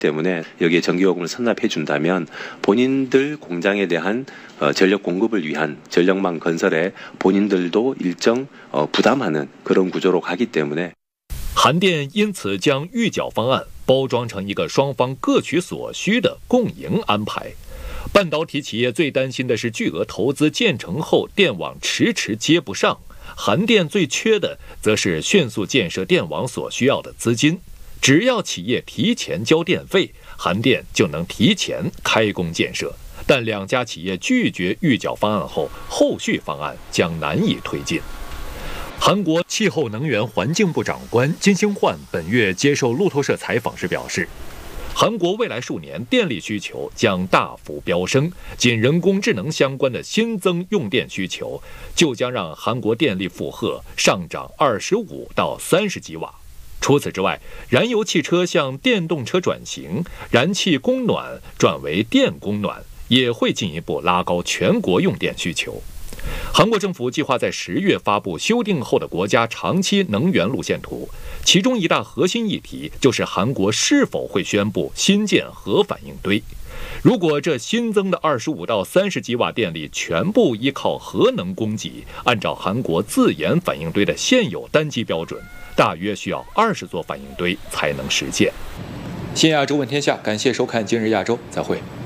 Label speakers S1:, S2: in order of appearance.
S1: 때문에 여기에 전기요금을 선납해 준다면 본인들 공장에 대한 전력 공급을 위한 전력망 건설에 본인들도 일정 부담하는 그런 구조로 가기 때문에
S2: 韩电因此将预缴方案包装成一个双方各取所需的共赢安排。半导体企业最担心的是巨额投资建成后电网迟迟接不上，韩电最缺的则是迅速建设电网所需要的资金。只要企业提前交电费，韩电就能提前开工建设。但两家企业拒绝预缴方案后，后续方案将难以推进。韩国气候能源环境部长官金星焕本月接受路透社采访时表示，韩国未来数年电力需求将大幅飙升，仅人工智能相关的新增用电需求就将让韩国电力负荷上涨25到30吉瓦。除此之外，燃油汽车向电动车转型，燃气供暖转为电供暖，也会进一步拉高全国用电需求。韩国政府计划在10月发布修订后的国家长期能源路线图，其中一大核心议题就是韩国是否会宣布新建核反应堆。如果这新增的25到30吉瓦电力全部依靠核能供给，按照韩国自研反应堆的现有单机标准，大约需要20座反应堆才能实现。
S3: 新亚洲问天下，感谢收看今日亚洲，再会。